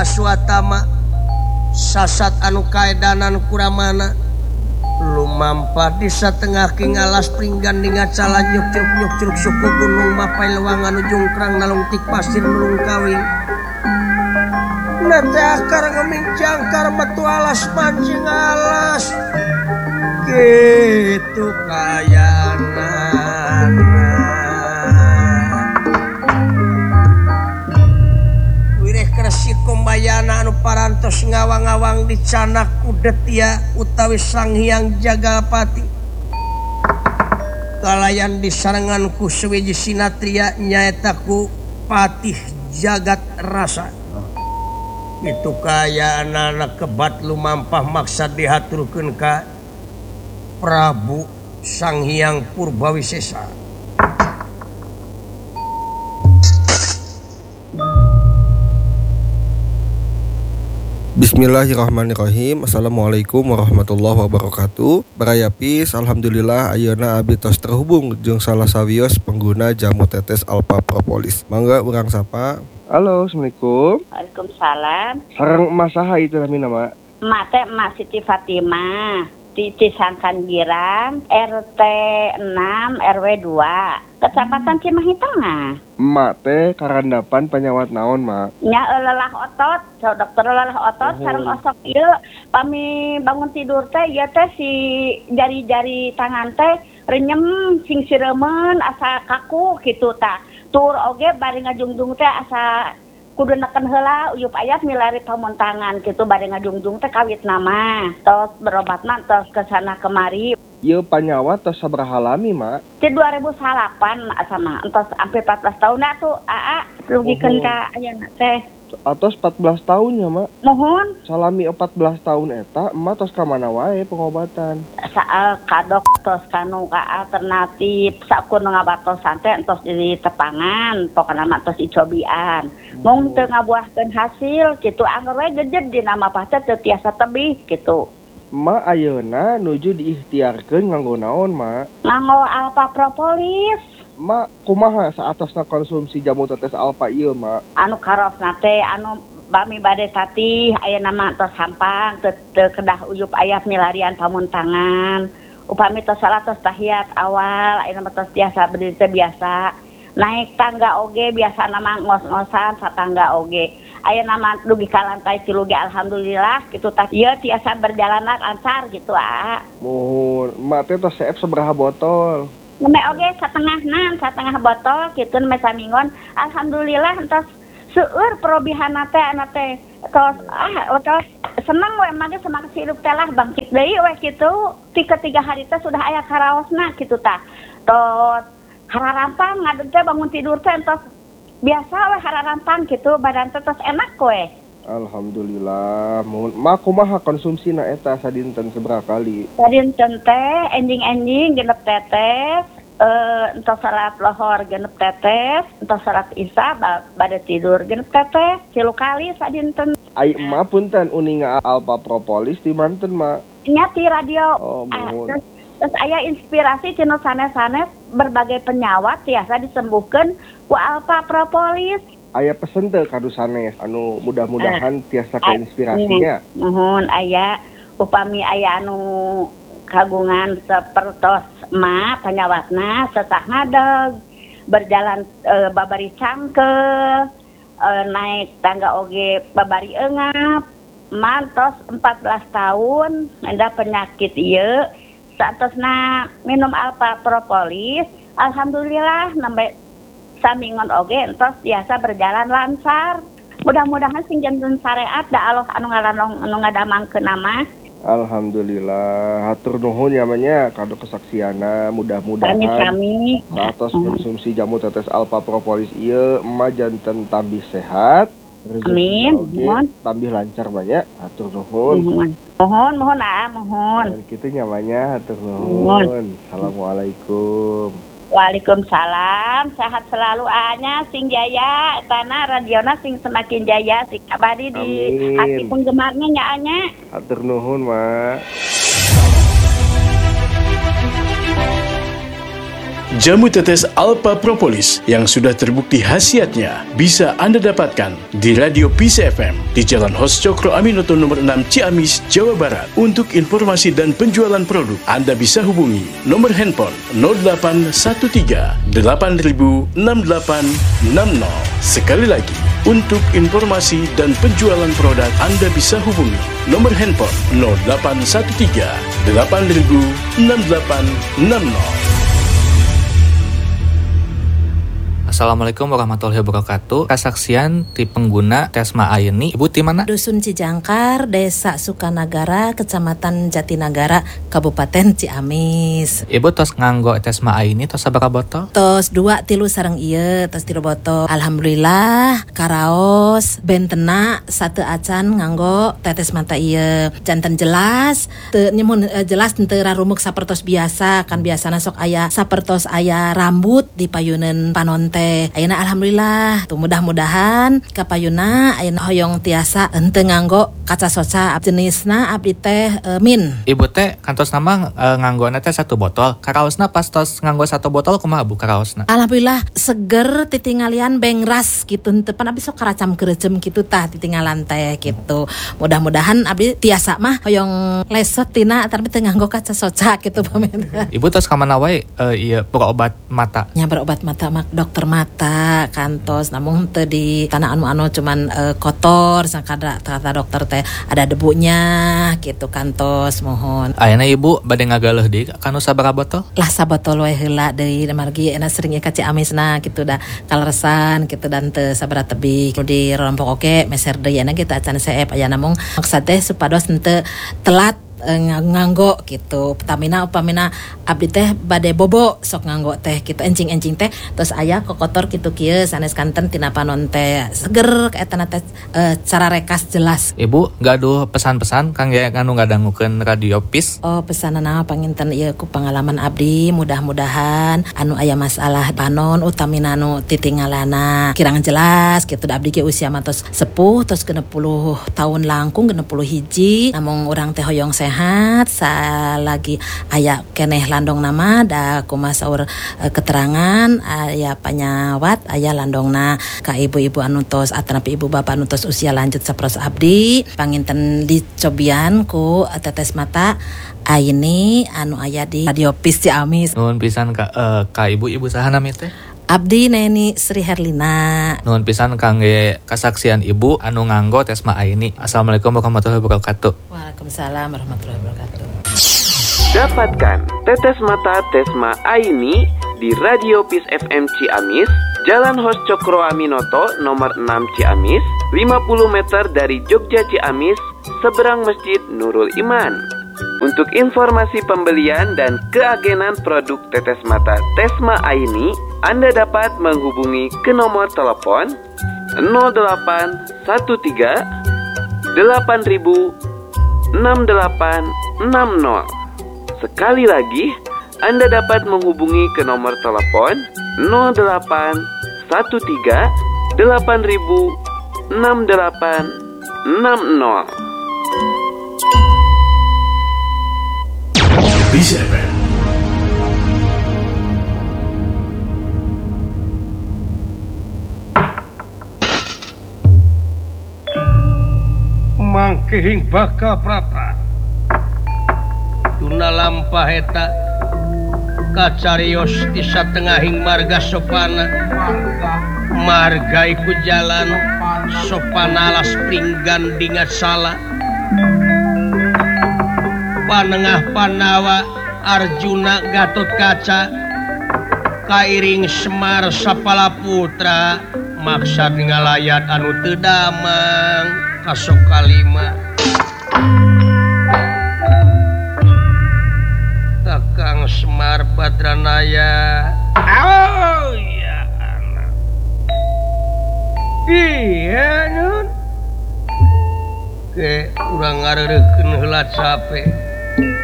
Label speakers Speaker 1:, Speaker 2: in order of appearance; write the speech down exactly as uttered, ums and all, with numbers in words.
Speaker 1: Swatama sasat anu kaedanan kuramana lumampah di satengah king alas pringgan dengan cala nyuk-nyuk nyuk-nyuk suku gunung mapai lewangan ujung kerang nalung tik pasir nulung kawing nate akar ngeming jangkar metu alas mancing alas gitu kayanan wireh kresik kumbayana anu parantos ngawang-awang dicanak kudetia utawi sang hyang Jagapati kalayan disarengan ku sewiji sinatria nyaeta ku Patih Jagat Rasa itu kaya anak-anak kebat lumampah maksa dihaturkeun ka Prabu Sang Hyang Purbawisesa.
Speaker 2: Bismillahirrahmanirrahim. Assalamualaikum warahmatullahi wabarakatuh. Barayapis, alhamdulillah ayeuna abdi tos terhubung jeung salah sawios pengguna jamu tetes Alpha Propolis. Mangga urang sapa. Halo, assalamualaikum.
Speaker 3: Waalaikumsalam.
Speaker 2: Sareng emas saha itu namina, Mak?
Speaker 3: Emak teh Emak Siti Fatimah di Cisangkan Girang, R T enam R W dua, Kecamatan Cimahi Tengah.
Speaker 2: Emak teh karandapan penyawat naon, Mak?
Speaker 3: Nya lelah otot, so dokter lelah otot, oh. Sareng osok ieu pami bangun tidur teh ieu teh si jari-jari tangan teh renyem sing siremen asa kaku kitu tah. Tur oge bari ngajungjung teh asa kudu neken heula uyup aya milari pamuntangan kitu bari ngajungjung teh kawit nama. Tos berobatna tos kesana kemari.
Speaker 2: Ieu panyawat tos sabaraha lami, Mak?
Speaker 3: Ti dua ribu salapan asa mah entos ampe empat belas tahun atuh aa rugikeun ka ayeuna teh.
Speaker 2: Atos empat belas tahun ya, Mak?
Speaker 3: Mohon.
Speaker 2: Salami empat belas tahun eta, emak tos ka mana wae pengobatan?
Speaker 3: Saal kadok tos kanu ka alternatif, sakur ngabatosan teh entos di tepangan, pokona mah tos icobian. Mung teu ngabuahkeun hasil kitu angger we gejed dina mah teh teu tiasa tebih kitu.
Speaker 2: Emak ayeuna nuju diikhtiarkeun nganggo naon, Mak?
Speaker 3: Nganggo Alpha Propolis.
Speaker 2: Mak, kumaha saatosna konsumsi jamu tetes Alpha ieu, Mak?
Speaker 3: Anu karosna teh anu bami bade tatih ayeuna mah tos hampang teu teu kedah uyup aya milarian pamuntangan. Upami tos salah tos tahiyat awal ayeuna mah tos biasa berdiri teh biasa. Naik tangga oge biasa nama ngos-ngosan satangga oge. Ayeuna mah dugi ka lantai tilu ge alhamdulillah kitu tah ieu tiasa berjalan lancar gitu ah.
Speaker 2: Mohon, mak teh tos seep sabaraha botol?
Speaker 3: Neme oge satengahna, satengah botol kitu neme samingon. Alhamdulillah entos seueur perobihanna teh ana teh. Tos ah tos seneng we mage semak hidup teh lah bangkit deui we kitu. Ti ketiga hari teh sudah aya karaosna kitu tah. Tos hararampang ngadeg teh bangun tidur teh entos biasa we hararampang kitu badan teh tos enak we.
Speaker 2: Alhamdulillah. Mohon mak kumaha konsumsina eta sadinten sabaraha kali?
Speaker 3: Sadinten teh enjing-enjing genep tetes, eh entos salat lohor genep tetes, entos salat isya bade tidur genep tetes, tilu kali sadinten.
Speaker 2: Ai emak punten uninga Alpha Propolis di manten, Mak?
Speaker 3: Nya ti radio.
Speaker 2: Oh, mohon.
Speaker 3: Ah, terus aya inspirasi cenah sanes-sanes berbagai penyawat tiasa disembuhkeun ku Alpha Propolis.
Speaker 2: Aya pesen teh kadu sanes anu mudah-mudahan uh, tiasa keinspirasinya.
Speaker 3: Mohon aya upami aya anu kagungan sapertos emak panyawatna sesah ngadeg berjalan e, babari cangkel e, naik tangga oge babari eungap mantos empat belas tahun ada penyakit ieu saatosna minum Alpha Propolis alhamdulillah nembe samingon oge entos biasa berjalan lancar. Mudah-mudahan sing janten syariat da Allah anu ngaranong anu ngadamangkeun nama.
Speaker 2: Alhamdulillah, hatur nuhun namanya kado kesaksiana mudah-mudahan
Speaker 3: kami
Speaker 2: atas konsumsi jamu tetes Alpha Propolis ieu emak janten tambih sehat.
Speaker 3: Amin. Mohon
Speaker 2: tambih lancar banyak. Hatur nuhun.
Speaker 3: Mohon. Mohon mohon ah, mohon.
Speaker 2: Dan kitu nyamanya hatur nuhun. Assalamualaikum.
Speaker 3: Waalaikumsalam, sehat selalu anya sing jaya, tanah radiona sing semakin jaya, sing abadi di
Speaker 2: Amin.
Speaker 3: hati penggemarnya nya anya.
Speaker 2: Hatur nuhun, Mak.
Speaker 4: Jamu tetes Alpha Propolis yang sudah terbukti khasiatnya bisa Anda dapatkan di Radio Peace F M di Jalan Hos Cokro Aminoto nomor enam Ciamis, Jawa Barat. Untuk informasi dan penjualan produk, Anda bisa hubungi nomor handphone nol delapan satu tiga delapan nol enam delapan enam nol. Sekali lagi, untuk informasi dan penjualan produk, Anda bisa hubungi nomor handphone nol delapan satu tiga delapan nol enam delapan enam nol.
Speaker 5: Assalamualaikum warahmatullahi wabarakatuh. Kasaksian ti pengguna Tesma Aini. Ibu di mana?
Speaker 6: Dusun Cijangkar, Desa Sukanagara, Kecamatan Jatinagara, Kabupaten Ciamis.
Speaker 5: Ibu tos nganggo Tesma Aini tos sabaraha botol?
Speaker 6: Tos dua tilu sareng ieu, tos tilu botol. Alhamdulillah, karaos bentena satu acan nganggo tetes mata ieu. Janten jelas, teu nyemun uh, jelas teu rarumuk sapertos biasa, kan biasana sok aya sapertos aya rambut di payuneun panonte. Ayeuna alhamdulillah tuh mudah-mudahan kapayuna ayeuna hoyong tiasa henteu nganggo kaca soca jenisna abdi teh e, min.
Speaker 5: Ibu teh kantos nama e, nganggona teh satu botol. Karaosna pas tos nganggo satu botol kumaha Bu karaosna?
Speaker 6: Alhamdulillah seger titingalian bengras gitu henteu pan abdi sok karacam kerecem kitu tah titingalan teh gitu. Mudah-mudahan abdi tiasa mah hoyong lesot tina tapi teu nganggo kaca soca gitu pamen.
Speaker 5: Ibu tos ka mana wae e, ieu berobat mata?
Speaker 6: Nya berobat mata mak dokter mata kantos namun teu di tanah anu-anu cuman uh, kotor sakada kata dokter teh ada debunya gitu kantos mohon.
Speaker 5: Ayeuna Ibu bade ngagaleuh deui kanu sabaraha botol?
Speaker 6: Lah sabotol we heula deui margi ena sering ka Ciamisna gitu dah kaleresan gitu dan teu sabaraha tebih di rompok oke meser deui ena kita acan seep aya namung maksud teh supados henteu telat nganggo gitu. Pertamina upamina abdi teh bade bobo sok nganggo teh gitu encing-encing teh terus aya kokotor kitu kieu sanes kanten tina panon teh seger kaetana teh e, cara rekas jelas.
Speaker 5: Ibu gaduh pesan-pesan kangge anu ngadangukeun Radio Peace.
Speaker 6: Oh pesanana panginten ieu ku pengalaman abdi mudah-mudahan anu aya masalah panon utamina anu titingalana kirang jelas gitu abdi ge usia matos sepuh terus genep puluh tahun langkung genep puluh hiji namung urang teh hoyong sehat salagi aya keneh landong nama da kumaha saur e, keterangan aya panyawat aya landongna ka ibu-ibu anu tos atanapi ibu bapak anu tos usia lanjut saperos abdi panginten dicobian ku tetes mata Aini anu aya di Radio Peace Ciamis.
Speaker 5: Nuhun pisan ka uh, ka ibu-ibu saha nami teh?
Speaker 6: Abdi Neni Sri Herlina.
Speaker 5: Nuhun pisan kangge kasaksian Ibu anu nganggo Tesma Aini. Assalamualaikum warahmatullahi wabarakatuh.
Speaker 6: Waalaikumsalam warahmatullahi wabarakatuh.
Speaker 7: Dapatkan tetes mata Tesma Aini di Radio Peace F M Ciamis, Jalan Hos Cokro Aminoto nomor enam Ciamis, lima puluh meter dari Jogja Ciamis, seberang Masjid Nurul Iman. Untuk informasi pembelian dan keagenan produk tetes mata Tesma Aini, Anda dapat menghubungi ke nomor telepon nol delapan satu tiga delapan nol enam delapan enam nol. Sekali lagi, Anda dapat menghubungi ke nomor telepon nol delapan satu tiga delapan nol enam delapan enam nol.
Speaker 4: Peace F M.
Speaker 1: Mangkihing baka prata tuna lampah eta kacarios di satengahing marga sopana marga iku jalan sopana alas pringgan dingat salah panengah Panawa Arjuna Gatot Kaca kairing Semar Sapala Putra maksad ngalayat anu teu damang kasok kalima Kakang Semar Badranaya. Oh ya anak iya nun ke urang ngareurekeun heula capek